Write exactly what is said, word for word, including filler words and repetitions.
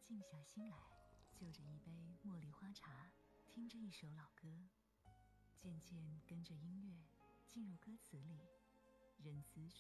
静下心来，就着一杯茉莉花茶，听着一首老歌，渐渐跟着音乐进入歌词里，任思绪